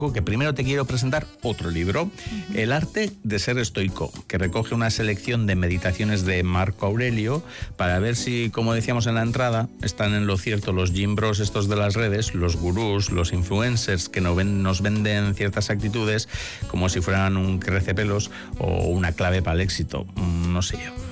que primero te quiero presentar otro libro, El arte de ser estoico, que recoge una selección de meditaciones de Marco Aurelio para ver si, como decíamos en la entrada, están en lo cierto los Gym Bros estos de las redes, los gurús, los influencers que nos venden ciertas actitudes como si fueran un crecepelos o una clave para el éxito, no sé yo.